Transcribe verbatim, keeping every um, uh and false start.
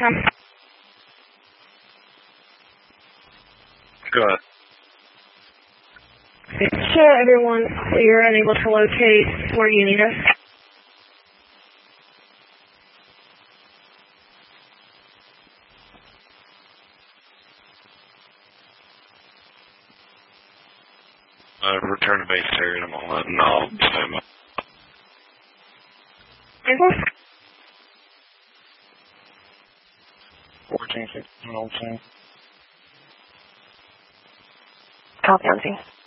Um, Go ahead. show everyone that you're unable to locate where you need us. Uh, return to base here in a moment, and I'll stand up. Okay. fourteen, sixteen, Copy on scene.